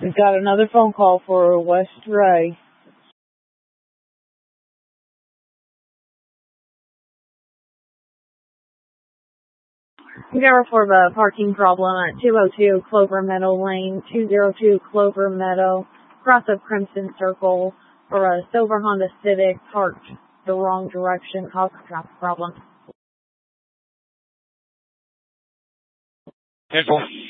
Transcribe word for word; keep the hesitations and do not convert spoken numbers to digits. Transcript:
We've got another phone call for West Ray. We got a report of a parking problem at two oh two Clover Meadow Lane, two oh two Clover Meadow, across of Crimson Circle, for a silver Honda Civic parked the wrong direction, caused a traffic problem. Central.